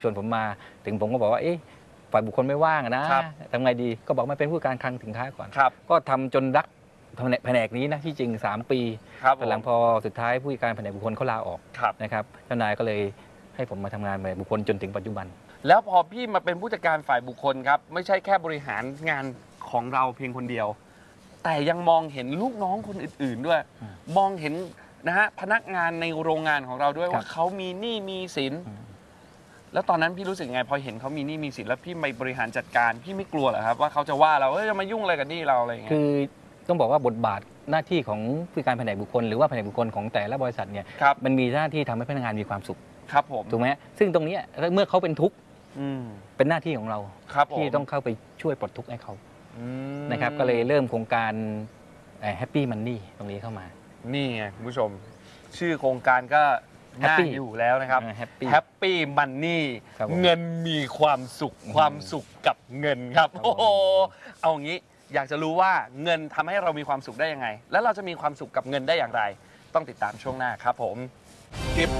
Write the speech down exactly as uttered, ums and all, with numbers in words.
ชวนผมมาถึงผมก็บอกว่าเอ๊ะฝ่ายบุคคลไม่ว่างนะทำไงดีก็บอกมาเป็นผู้การคลังสินค้าก่อนก็ทำจนรักแผนกนี้นะที่จริงสามปีแต่หลังพอสุดท้ายผู้การแผนกบุคคลเขาลาออกนะครับเจ้านายก็เลยให้ผมมาทำงานแผนกบุคคลจนถึงปัจจุบันแล้วพอพี่มาเป็นผู้จัดการฝ่ายบุคคลครับไม่ใช่แค่บริหารงานของเราเพียงคนเดียวแต่ยังมองเห็นลูกน้องคนอื่นๆด้วยมองเห็นนะฮะพนักงานในโรงงานของเราด้วยว่าเขามีหนี้มีสินแล้วตอนนั้นพี่รู้สึกไงพอเห็นเขามีหนี้มีสินแล้วพี่ไปบริหารจัดการพี่ไม่กลัวเหรอครับว่าเขาจะว่าเราเอ้ยจะมายุ่งอะไรกับหนี้เราอะไรอย่างเงี้ยคือต้องบอกว่าบทบาทหน้าที่ของผู้การแผนกบุคคลหรือว่าแผนกบุคคลของแต่ละบริษัทเนี่ยมันมีหน้าที่ทำให้พนักงานมีความสุขครับผมถูกไหมซึ่งตรงนี้เมื่อเขาเป็นทุกข์เป็นหน้าที่ของเราที่ต้องเข้าไปช่วยปลดทุกข์ให้เขานะครับก็เลยเริ่มโครงการแฮปปี้มันนี่ตรงนี้เข้ามานี่ไงคุณผู้ชมชื่อโครงการก็น่าอยู่แล้วนะครับแฮปปี้มันนี่เงินมีความสุขความสุขกับเงินครับโอ้โหเอางี้อยากจะรู้ว่าเงินทำให้เรามีความสุขได้ยังไงแล้วเราจะมีความสุขกับเงินได้อย่างไรต้องติดตามช่วงหน้าครับผม